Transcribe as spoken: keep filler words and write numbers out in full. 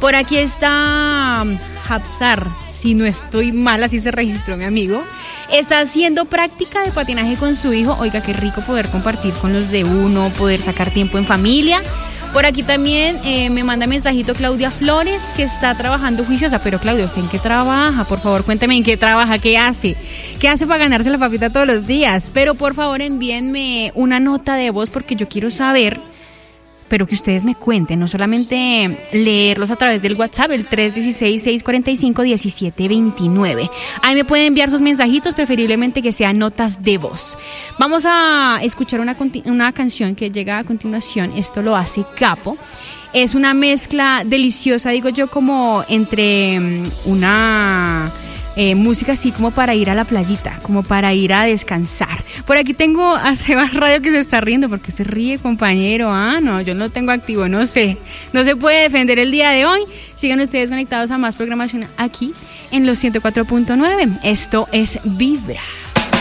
Por aquí está Hapsar, si no estoy mal, así se registró mi amigo. Está haciendo práctica de patinaje con su hijo. Oiga, qué rico poder compartir con los de uno, poder sacar tiempo en familia. Por aquí también eh, me manda mensajito Claudia Flores, que está trabajando juiciosa. Pero Claudia, ¿usted en qué trabaja? Por favor, cuénteme en qué trabaja, qué hace. ¿Qué hace para ganarse la papita todos los días? Pero por favor, envíenme una nota de voz porque yo quiero saber, pero que ustedes me cuenten, no solamente leerlos a través del WhatsApp, el tres uno seis, seis cuatro cinco, uno siete dos nueve. Ahí me pueden enviar sus mensajitos, preferiblemente que sean notas de voz. Vamos a escuchar una, una canción que llega a continuación. Esto lo hace Capo. Es una mezcla deliciosa, digo yo, como entre una... Eh, música así como para ir a la playita, como para ir a descansar. Por aquí tengo a Sebas Radio que se está riendo. ¿Por qué se ríe, compañero? Ah, no, yo no lo tengo activo, no sé. No se puede defender el día de hoy. Sigan ustedes conectados a más programación aquí en los ciento cuatro punto nueve. Esto es Vibra.